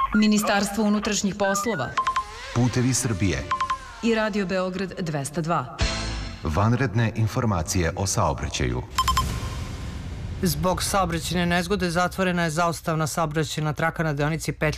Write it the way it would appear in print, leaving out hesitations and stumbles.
Ministarstvo unutrašnjih poslova Putevi Srbije i Radio Beograd 202. Vanredne informacije o saobraćaju. Zbog saobraćajne nezgode zatvorena je zaustavna saobraćajna traka na deonici petlje